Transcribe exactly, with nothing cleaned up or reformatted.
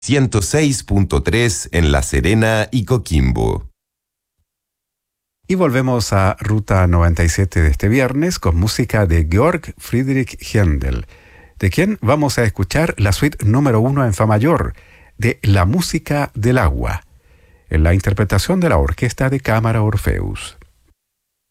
ciento seis punto tres en La Serena y Coquimbo. Y volvemos a Ruta noventa y siete de este viernes con música de Georg Friedrich Händel, de quien vamos a escuchar la suite número uno en fa mayor, de La música del agua, en la interpretación de la Orquesta de Cámara Orfeus.